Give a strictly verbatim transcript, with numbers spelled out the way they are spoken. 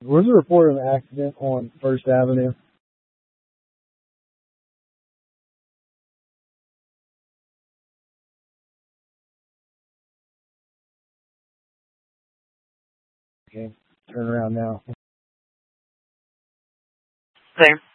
Was a report of an accident on First Avenue? Okay, turn around now. There.